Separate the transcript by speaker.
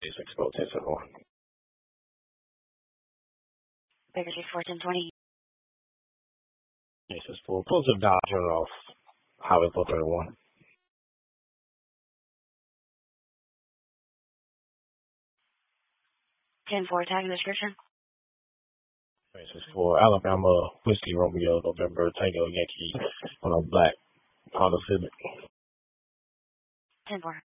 Speaker 1: 6 10 1.
Speaker 2: Baker 64 1020.
Speaker 1: 864. Positive Dodge off Highway 431.
Speaker 2: 10-4, tag description.
Speaker 1: 864. Alabama Whiskey Romeo November Tango Yankee on a black Honda Civic.
Speaker 2: 10-4.